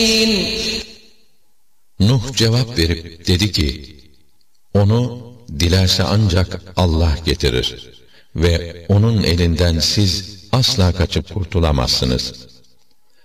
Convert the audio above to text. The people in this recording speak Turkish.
Nuh cevap verip dedi ki, onu dilerse ancak Allah getirir ve onun elinden siz asla kaçıp kurtulamazsınız.